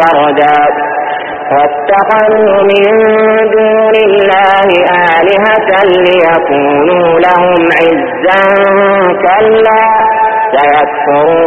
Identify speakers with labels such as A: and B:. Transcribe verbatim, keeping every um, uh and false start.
A: فردا واتخذوا من دون الله آلهة ليكونوا لهم عزا كلا سيكفرون